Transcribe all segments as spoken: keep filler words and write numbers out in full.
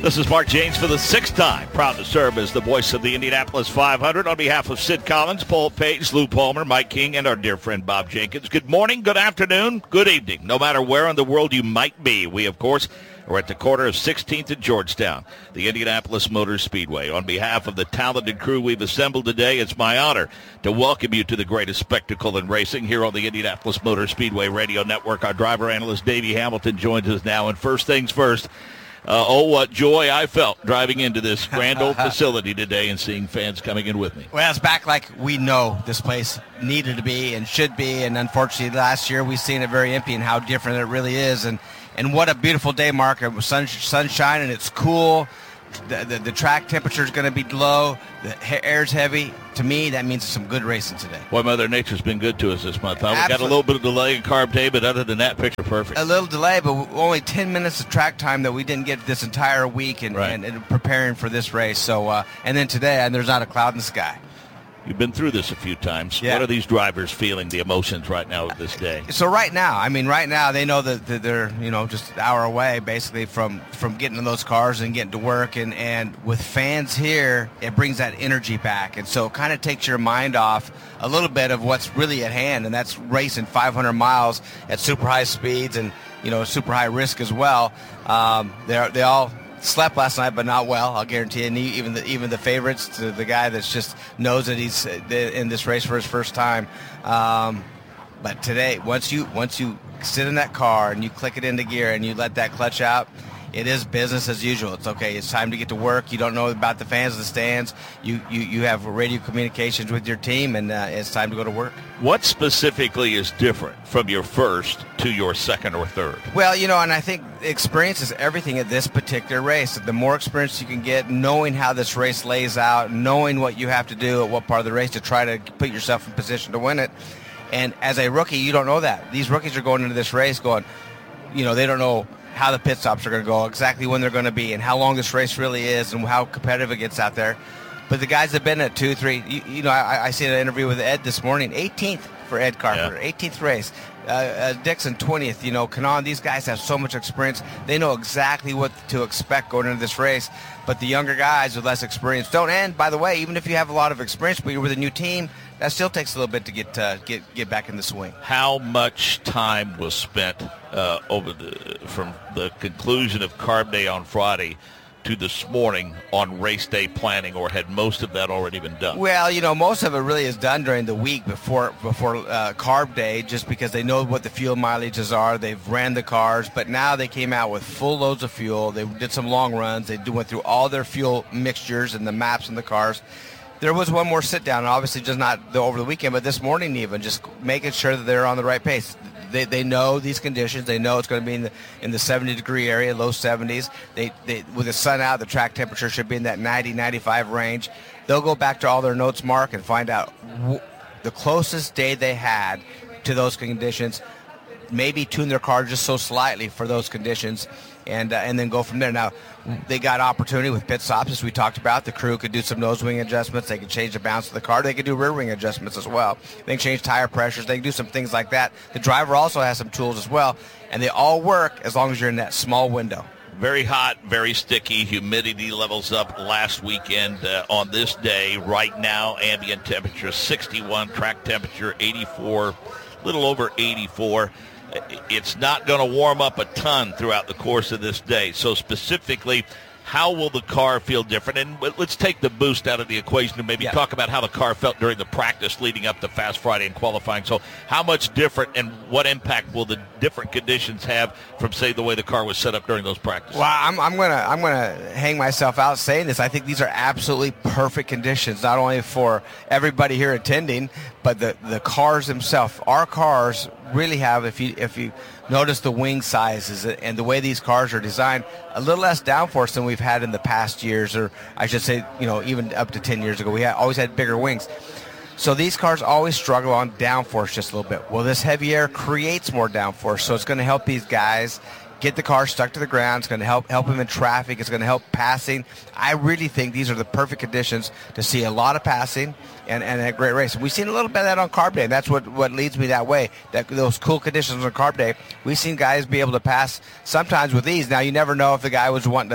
This is Mark James for the sixth time, proud to serve as the voice of the Indianapolis five hundred on behalf of Sid Collins, Paul Page, Lou Palmer, Mike King, and our dear friend Bob Jenkins. Good morning, good afternoon, good evening, no matter where in the world you might be. We, of course, are at the corner of sixteenth and Georgetown, the Indianapolis Motor Speedway. On behalf of the talented crew we've assembled today, it's my honor to welcome you to the greatest spectacle in racing here on the Indianapolis Motor Speedway Radio Network. Our driver analyst, Davey Hamilton, joins us now. And first things first, Uh, oh, what joy I felt driving into this grand old facility today and seeing fans coming in with me. Well, it's back like we know this place needed to be and should be, and unfortunately last year we've seen it very empty and how different it really is. And, and what a beautiful day, Mark. It was sun, sunshine and it's cool. The, the, the track temperature is going to be low. The air's heavy. To me, that means some good racing today. Boy, Mother Nature's been good to us this month. Huh? We got a little bit of delay in Carb Day, but other than that, picture perfect. A little delay, but only ten minutes of track time that we didn't get this entire week and, right. and, and preparing for this race. So, uh, and then today, and there's not a cloud in the sky. You've been through this a few times. Yeah. What are these drivers feeling, the emotions right now of this day? So right now, I mean, right now they know that, that they're, you know, just an hour away basically from, from getting in those cars and getting to work. And, and with fans here, it brings that energy back. And so it kind of takes your mind off a little bit of what's really at hand. And that's racing five hundred miles at super high speeds and, you know, super high risk as well. Um, they're, they all slept last night, but not well. I'll guarantee you. And even the even the favorites, to the guy that's just knows that he's in this race for his first time. Um, but today, once you once you sit in that car and you click it into gear and you let that clutch out, it is business as usual. It's okay. It's time to get to work. You don't know about the fans in the stands. You you, you have radio communications with your team, and uh, it's time to go to work. What specifically is different from your first to your second or third? Well, you know, and I think experience is everything at this particular race. The more experience you can get, knowing how this race lays out, knowing what you have to do at what part of the race to try to put yourself in position to win it. And as a rookie, you don't know that. These rookies are going into this race going, you know, they don't know how the pit stops are going to go, exactly when they're going to be, and how long this race really is, and how competitive it gets out there. But the guys have been at two, three. You, you know, I, I seen an interview with Ed this morning. eighteenth for Ed Carpenter, yeah. eighteenth race. Uh, uh, Dixon twentieth. You know, Kanan. These guys have so much experience. They know exactly what to expect going into this race. But the younger guys with less experience don't. And by the way, even if you have a lot of experience, but you're with a new team, that still takes a little bit to get uh, get get back in the swing. How much time was spent uh, over the from the conclusion of Carb Day on Friday to this morning on race day planning, or had most of that already been done? Well, you know, most of it really is done during the week before before uh, Carb Day, just because they know what the fuel mileages are. They've ran the cars, but now they came out with full loads of fuel. They did some long runs. They went through all their fuel mixtures and the maps in the cars. There was one more sit down, obviously just not the, over the weekend, but this morning even, just making sure that they're on the right pace. They they know these conditions. They know it's going to be in the in the seventy degree area, low seventies. They they with the sun out, the track temperature should be in that ninety, ninety-five range. They'll go back to all their notes, Mark, and find out w- the closest day they had to those conditions. Maybe tune their car just so slightly for those conditions, and uh, and then go from there. Now, they got opportunity with pit stops, as we talked about. The crew could do some nose wing adjustments. They could change the bounce of the car. They could do rear wing adjustments as well. They can change tire pressures. They can do some things like that. The driver also has some tools as well, and they all work as long as you're in that small window. Very hot, very sticky. Humidity levels up last weekend. Uh, on this day, right now, ambient temperature sixty-one, track temperature eighty-four, a little over eighty-four. It's not going to warm up a ton throughout the course of this day. So specifically, how will the car feel different? And let's take the boost out of the equation and maybe yeah. talk about how the car felt during the practice leading up to Fast Friday and qualifying. So how much different and what impact will the different conditions have from, say, the way the car was set up during those practices? Well, I'm, I'm going to I'm gonna hang myself out saying this. I think these are absolutely perfect conditions, not only for everybody here attending, but the, the cars themselves. Our cars really have, if you if you notice the wing sizes and the way these cars are designed, a little less downforce than we've had in the past years, or I should say, you know, even up to ten years ago. We had, always had bigger wings. So these cars always struggle on downforce just a little bit. Well, this heavy air creates more downforce, so it's going to help these guys get the car stuck to the ground. It's going to help help them in traffic. It's going to help passing. I really think these are the perfect conditions to see a lot of passing and, and a great race. We've seen a little bit of that on Carb Day, and that's what, what leads me that way, that those cool conditions on Carb Day. We've seen guys be able to pass sometimes with ease. Now, you never know if the guy was wanting to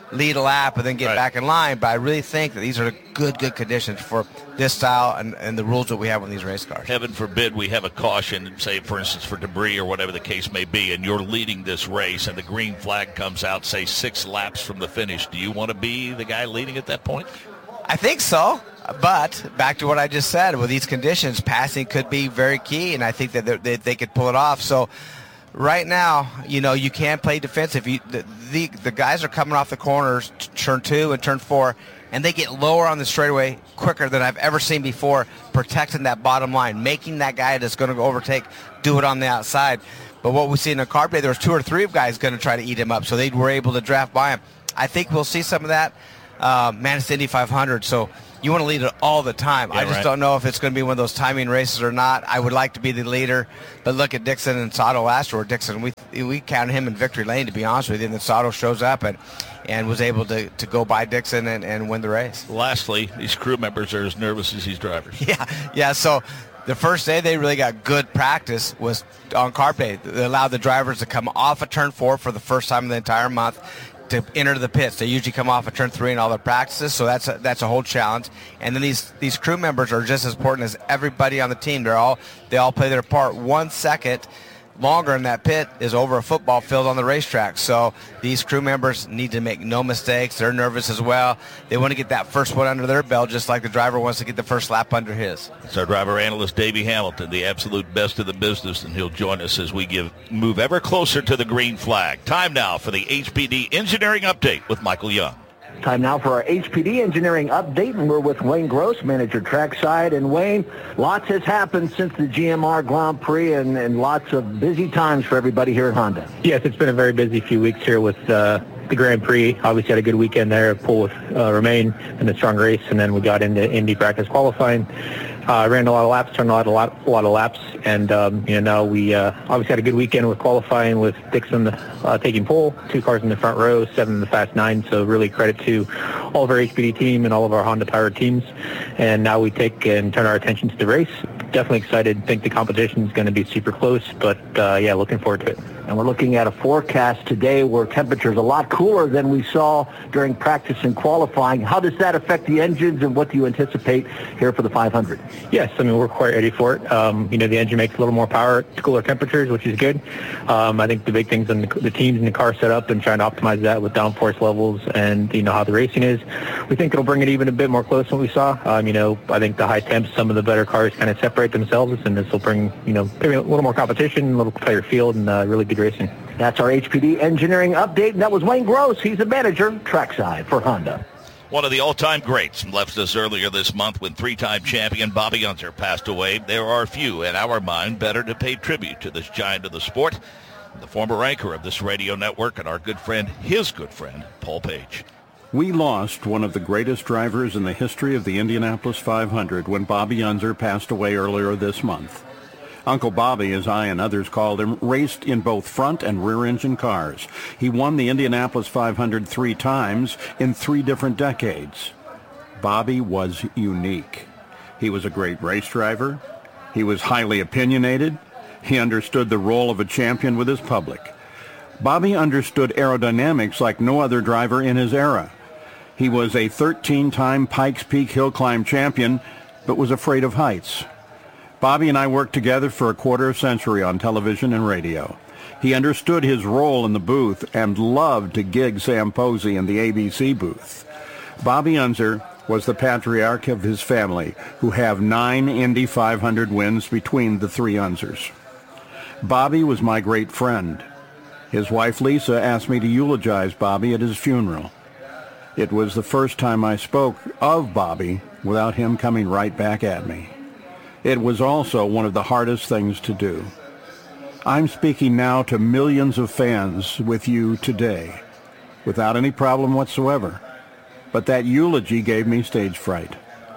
lead a lap and then get right. back in line. But I really think that these are good, good conditions for this style and, and the rules that we have on these race cars. Heaven forbid we have a caution, say, for instance, for debris or whatever the case may be, and you're leading this race and the green flag comes out, say, six laps from the finish. Do you want to be the guy leading at that point? I think so. But back to what I just said, with these conditions, passing could be very key, and I think that they, they could pull it off. So right now, you know, you can play defensive. You, the, the the guys are coming off the corners, turn two and turn four, and they get lower on the straightaway quicker than I've ever seen before, protecting that bottom line, making that guy that's going to overtake do it on the outside. But what we see in the carb day, there was two or three guys going to try to eat him up, so they were able to draft by him. I think we'll see some of that. Uh, man, it's Indy five hundred, so you want to lead it all the time. Yeah, I just right. don't know if it's going to be one of those timing races or not. I would like to be the leader, but look at Dixon and Sato last year. Dixon, we we counted him in victory lane, to be honest with you, and then Sato shows up and, and was able to, to go by Dixon and, and win the race. Lastly, these crew members are as nervous as these drivers. Yeah, yeah, so the first day they really got good practice was on carb day. They allowed the drivers to come off of turn four for the first time in the entire month to enter the pits. They usually come off of turn three in all their practices, so that's a, that's a whole challenge. And then these these crew members are just as important as everybody on the team. They're all they all play their part. One second longer in that pit is over a football field on the racetrack. So these crew members need to make no mistakes. They're nervous as well. They want to get that first one under their belt, just like the driver wants to get the first lap under his. It's our driver analyst, Davey Hamilton, the absolute best of the business, and he'll join us as we give move ever closer to the green flag. Time now for the H P D Engineering Update with Michael Young. Time now for our H P D Engineering Update, and we're with Wayne Gross, manager trackside. And Wayne, lots has happened since the G M R Grand Prix, and, and lots of busy times for everybody here at Honda. Yes, it's been a very busy few weeks here with uh, the Grand Prix. Obviously had a good weekend there, pull with uh, Romain in a strong race, and then we got into Indy practice qualifying. Uh, ran a lot of laps, turned a lot, a lot, a lot of laps, and um, you know now we uh, obviously had a good weekend with qualifying with Dixon uh, taking pole, two cars in the front row, seven in the Fast Nine. So really credit to all of our H P D team and all of our Honda powered teams. And now we take and turn our attention to the race. Definitely excited. Think the competition is going to be super close, but uh, yeah, looking forward to it. And we're looking at a forecast today where temperatures a lot cooler than we saw during practice and qualifying. How does that affect the engines, and what do you anticipate here for the five hundred? Yes, I mean, we're quite ready for it. Um, you know, the engine makes a little more power at cooler temperatures, which is good. Um, I think the big things in the, the teams and the car setup and trying to optimize that with downforce levels and, you know, how the racing is. We think it'll bring it even a bit more close than we saw. Um, you know, I think the high temps, some of the better cars kind of separate themselves, and this will bring, you know, maybe a little more competition, a little tighter field, and uh, really good racing. That's our H P D Engineering Update, and that was Wayne Gross. He's a manager trackside for Honda. One of the all-time greats left us earlier this month when three-time champion Bobby Unser passed away. There are few, in our mind, better to pay tribute to this giant of the sport, the former anchor of this radio network, and our good friend, his good friend, Paul Page. We lost one of the greatest drivers in the history of the Indianapolis five hundred when Bobby Unser passed away earlier this month. Uncle Bobby, as I and others called him, raced in both front and rear-engine cars. He won the Indianapolis five hundred three times in three different decades. Bobby was unique. He was a great race driver. He was highly opinionated. He understood the role of a champion with his public. Bobby understood aerodynamics like no other driver in his era. He was a thirteen-time Pikes Peak Hill Climb champion, but was afraid of heights. Bobby and I worked together for a quarter of a century on television and radio. He understood his role in the booth and loved to gig Sam Posey in the A B C booth. Bobby Unser was the patriarch of his family, who have nine Indy five hundred wins between the three Unsers. Bobby was my great friend. His wife Lisa asked me to eulogize Bobby at his funeral. It was the first time I spoke of Bobby without him coming right back at me. It was also one of the hardest things to do. I'm speaking now to millions of fans with you today, without any problem whatsoever. But that eulogy gave me stage fright.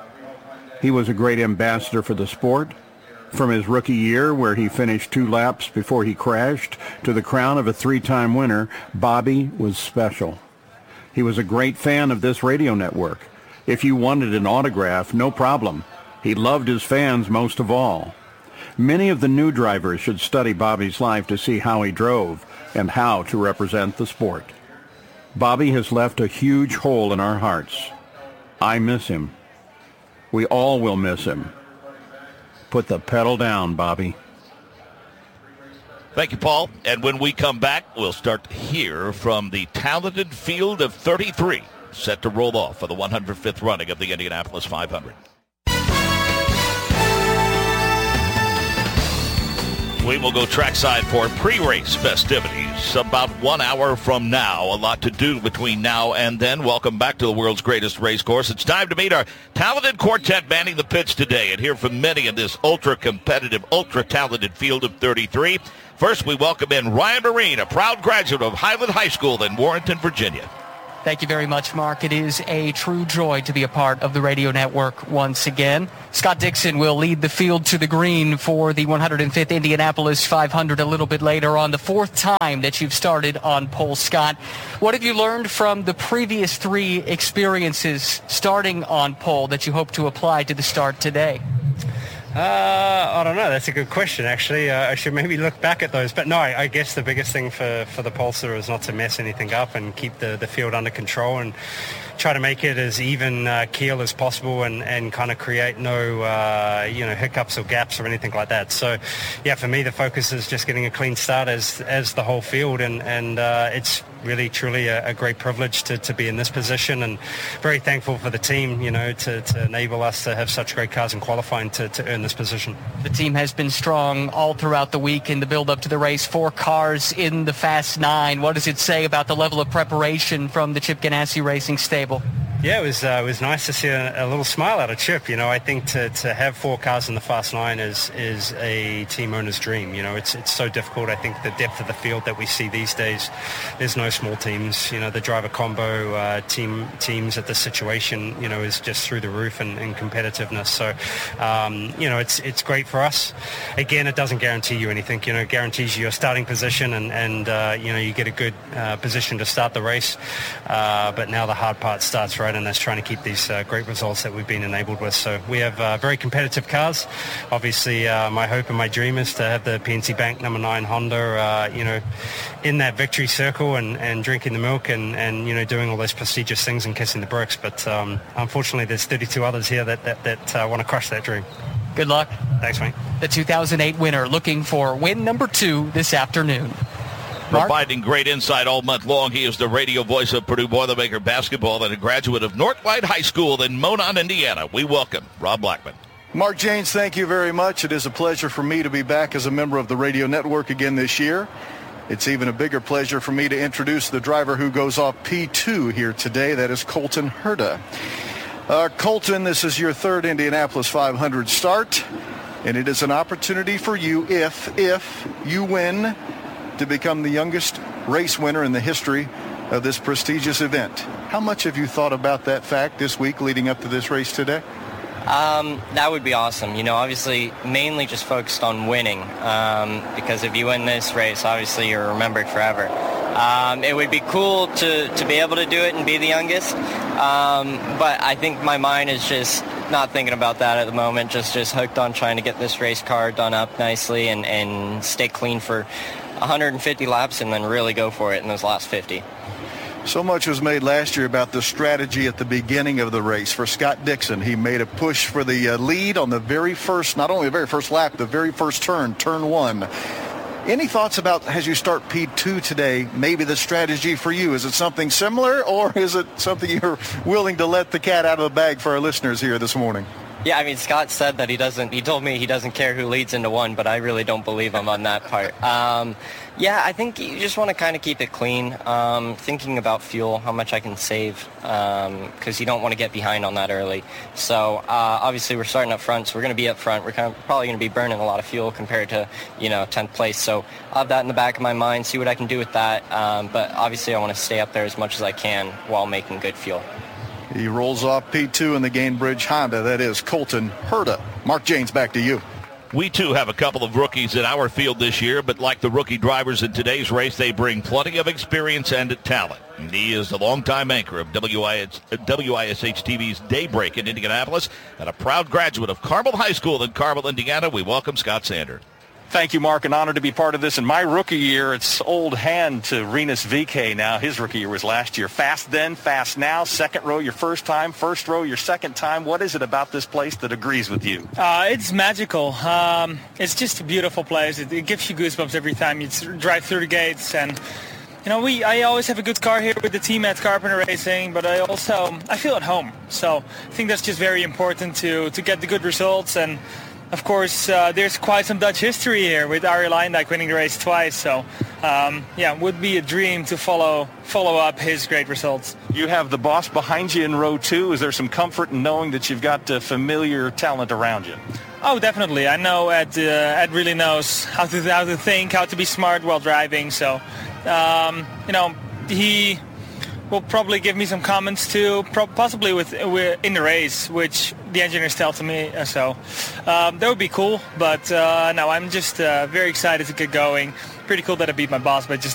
He was a great ambassador for the sport. From his rookie year, where he finished two laps before he crashed, to the crown of a three-time winner, Bobby was special. He was a great fan of this radio network. If you wanted an autograph, no problem. He loved his fans most of all. Many of the new drivers should study Bobby's life to see how he drove and how to represent the sport. Bobby has left a huge hole in our hearts. I miss him. We all will miss him. Put the pedal down, Bobby. Thank you, Paul. And when we come back, we'll start to hear from the talented field of thirty-three, set to roll off for the one hundred fifth running of the Indianapolis five hundred. We will go trackside for pre-race festivities about one hour from now. A lot to do between now and then. Welcome back to the world's greatest race course. It's time to meet our talented quartet manning the pits today and hear from many in this ultra-competitive, ultra-talented field of thirty-three. First, we welcome in Ryan Marine, a proud graduate of Highland High School in Warrenton, Virginia. Thank you very much, Mark. It is a true joy to be a part of the radio network once again. Scott Dixon will lead the field to the green for the one hundred fifth Indianapolis five hundred a little bit later on, the fourth time that you've started on pole. Scott, what have you learned from the previous three experiences starting on pole that you hope to apply to the start today? Uh, I don't know. That's a good question, actually. Uh, I should maybe look back at those. But no, I, I guess the biggest thing for, for the Pulsar is not to mess anything up and keep the, the field under control and try to make it as even uh, keel as possible and, and kind of create no, uh, you know, hiccups or gaps or anything like that. So, yeah, for me, the focus is just getting a clean start as as the whole field. And, and uh, it's really, truly a, a great privilege to, to be in this position and very thankful for the team, you know, to, to enable us to have such great cars in qualifying to, to earn this position. The team has been strong all throughout the week in the build-up to the race. Four cars in the Fast Nine. What does it say about the level of preparation from the Chip Ganassi Racing stable? Yeah, it was uh, it was nice to see a, a little smile out of Chip. You know, I think to, to have four cars in the Fast Nine is is a team owner's dream. You know, it's it's so difficult. I think the depth of the field that we see these days, there's no small teams. You know, the driver combo uh, team teams at this situation, you know, is just through the roof in, in competitiveness. So, um, you know, it's it's great for us. Again, it doesn't guarantee you anything. You know, it guarantees you a starting position and and uh, you know, you get a good uh, position to start the race. Uh, but now the hard part starts, right? And that's trying to keep these uh, great results that we've been enabled with. So we have uh, very competitive cars. Obviously, uh, my hope and my dream is to have the P N C Bank number nine Honda, uh, you know, in that victory circle and, and drinking the milk and, and, you know, doing all those prestigious things and kissing the bricks. But um, unfortunately, there's thirty-two others here that, that, that uh, want to crush that dream. Good luck. Thanks, mate. The two thousand eight winner looking for win number two this afternoon. Mark? Providing great insight all month long. He is the radio voice of Purdue Boilermaker basketball and a graduate of Northlight High School in Monon, Indiana. We welcome Rob Blackman. Mark Jaynes, thank you very much. It is a pleasure for me to be back as a member of the radio network again this year. It's even a bigger pleasure for me to introduce the driver who goes off P two here today. That is Colton Herta. Uh, Colton, this is your third Indianapolis five hundred start, and it is an opportunity for you, if, if you win, to become the youngest race winner in the history of this prestigious event. How much have you thought about that fact this week leading up to this race today? Um, that would be awesome. You know, obviously, mainly just focused on winning, um, because if you win this race, obviously you're remembered forever. Um, it would be cool to, to be able to do it and be the youngest, um, but I think my mind is just not thinking about that at the moment, just, just hooked on trying to get this race car done up nicely and, and stay clean for one hundred fifty laps and then really go for it in those last fifty. So much was made last year about the strategy at the beginning of the race for Scott Dixon. He made a push for the uh, lead on the very first, not only the very first lap, the very first turn, turn one. Any thoughts about, as you start P two today, maybe the strategy for you? Is it something similar, or is it something you're willing to let the cat out of the bag for our listeners here this morning? Yeah, I mean, Scott said that he doesn't, he told me he doesn't care who leads into one, but I really don't believe him on that part. Um, yeah, I think you just want to kind of keep it clean, um, thinking about fuel, how much I can save, because um, you don't want to get behind on that early. So uh, obviously we're starting up front, so we're going to be up front. We're kind of probably going to be burning a lot of fuel compared to, you know, tenth place. So I'll have that in the back of my mind, see what I can do with that. Um, but obviously I want to stay up there as much as I can while making good fuel. He rolls off P two in the Gainbridge Honda. That is Colton Herta. Mark Jaynes, back to you. We, too, have a couple of rookies in our field this year, but like the rookie drivers in today's race, they bring plenty of experience and talent. And he is the longtime anchor of W I S H T V's Daybreak in Indianapolis and a proud graduate of Carmel High School in Carmel, Indiana. We welcome Scott Sander. Thank you, Mark. An honor to be part of this. In my rookie year, it's old hand to Rinus V K now. His rookie year was last year. Fast then, fast now. Second row your first time. First row your second time. What is it about this place that agrees with you? Uh, it's magical. Um, it's just a beautiful place. It, it gives you goosebumps every time you drive through the gates. And, you know, we I always have a good car here with the team at Carpenter Racing, but I also I feel at home. So I think that's just very important to, to get the good results. And of course, uh, there's quite some Dutch history here with Arie Luyendyk winning the race twice. So, um, yeah, it would be a dream to follow follow up his great results. You have the boss behind you in row two. Is there some comfort in knowing that you've got uh, familiar talent around you? Oh, definitely. I know Ed, uh, Ed really knows how to how to think, how to be smart while driving. So, um, you know, he will probably give me some comments too, pro- possibly with, with in the race, which the engineers tell to me. Uh, so um, that would be cool. But uh, no, I'm just uh, very excited to get going. Pretty cool that I beat my boss by just